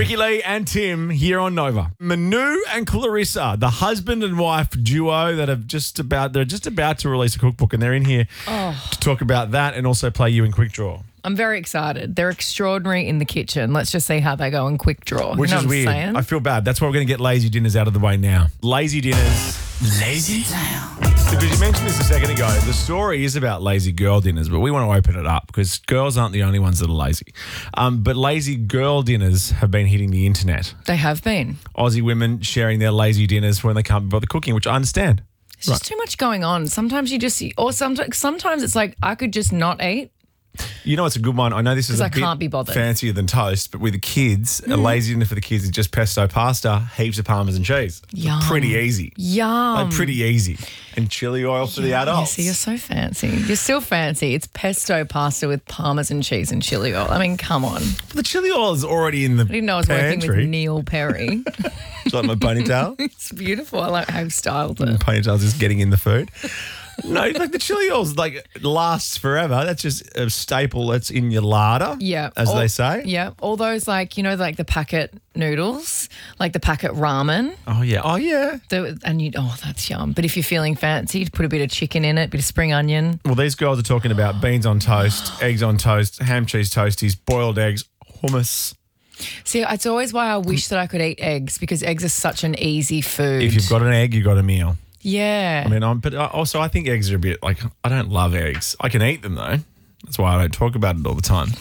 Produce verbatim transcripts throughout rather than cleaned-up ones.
Ricky Lee and Tim here on Nova. Manu and Clarissa, the husband and wife duo that have just about they're just about to release a cookbook, and they're in here Oh. to talk about that and also play you in Quick Draw. I'm very excited. They're extraordinary in the kitchen. Let's just see how they go in Quick Draw. Which you know is what I'm weird. saying? I feel bad. That's why we're going to get lazy dinners out of the way now. Lazy dinners. Lazy Town. Because you mentioned this a second ago, the story is about lazy girl dinners, but we want to open it up because girls aren't the only ones that are lazy. Um, but lazy girl dinners have been hitting the internet. They have been. Aussie women sharing their lazy dinners when they can't be bothered cooking, which I understand. It's just too much going on. Sometimes you just, or sometimes, sometimes it's like I could just not eat. You know, it's a good one. I know this is a I bit can't be bothered. fancier than toast, but with the kids, a lazy dinner for the kids is just pesto pasta, heaps of parmesan cheese. Yum. Pretty easy. Yum. Like pretty easy. And chili oil for the adults. Yes, you're so fancy. You're still fancy. It's pesto pasta with parmesan cheese and chili oil. I mean, come on. I The chili oil is already in the didn't know I was working pantry. with Neil Perry. Do you like my ponytail? It's beautiful. I like how you've styled it. Ponytail's just getting in the food. No, like the chili oil's like lasts forever. That's just a staple that's in your larder, Yeah. as all- they say. Yeah. All those like, you know, like the packet noodles, like the packet ramen. Oh, yeah. Oh, yeah. The, and you, oh, that's yum. But if you're feeling fancy, put a bit of chicken in it, bit of spring onion. Well, these girls are talking about beans on toast, eggs on toast, ham cheese toasties, boiled eggs, hummus. See, it's always why I wish that I could eat eggs because eggs are such an easy food. If you've got an egg, you've got a meal. yeah. I mean, I'm, but also I think eggs are a bit like, I don't love eggs. I can eat them though. That's why I don't talk about it all the time.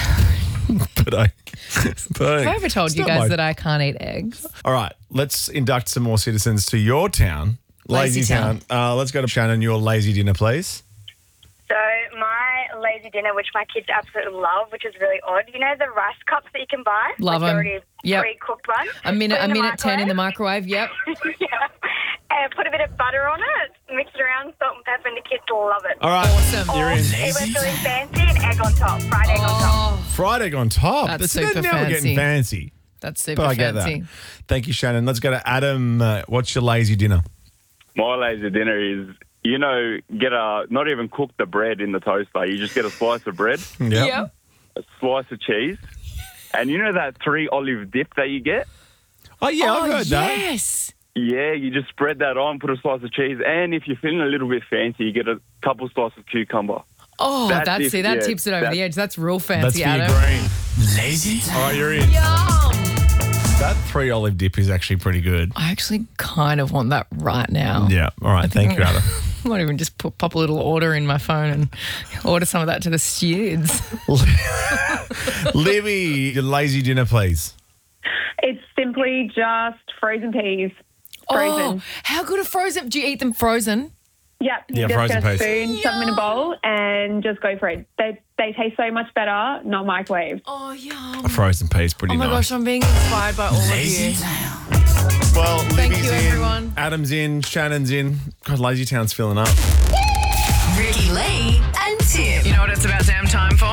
but I. But Have I ever told it's you not guys my- that I can't eat eggs? All right, let's induct some more citizens to your town. Lazy town. Uh, let's go to Shannon, your lazy dinner, please. So my lazy dinner, which my kids absolutely love, which is really odd. You know the rice cups that you can buy? Love like 'em. already Yep. pre-cooked one? A minute, Put a in the minute ten in the microwave. microwave. Yep. yeah. And put a bit of butter on it, mix it around, salt and pepper, and the kids love it. All right, Awesome. you're Or in. if we're feeling fancy, an egg on top, fried egg on top. Oh, Fried egg on top. That's now super we're fancy. getting fancy. that's super But I get fancy. that. Thank you, Shannon. Let's go to Adam. Uh, what's your lazy dinner? My lazy dinner is, you know, get a, not even cook the bread in the toaster. You just get a slice of bread, Yep. a slice of cheese, and you know that three olive dip that you get? Oh, yeah, Oh, I've heard that. yes. Yeah, you just spread that on, put a slice of cheese, and if you're feeling a little bit fancy, you get a couple slices of cucumber. Oh, That's that's, if- see, that yeah, tips it over that's- the edge. That's real That's fancy, for your Adam. green. Lazy Town. All right, you're in. Yum. That three olive dip is actually pretty good. I actually kind of want that right now. Yeah. All right. Thank you, Adam. I might even just put, pop a little order in my phone and order some of that to the stewards. Libby, your lazy dinner, please. It's simply just frozen peas. Frozen. Oh, how good are frozen? Do you eat them frozen? Yep. You Yeah, just frozen get a peas. spoon, shove them in a bowl, and just go for it. They they taste so much better, not microwave. Oh, yum. Frozen peas, pretty Oh, my nice. gosh, I'm being inspired by all of Lazy you. Town. Well, Thank Libby's you, in, everyone. Adam's in, Shannon's in. God, Lazy Town's filling up. Ricky Lee and Tim. You know what it's about damn time for?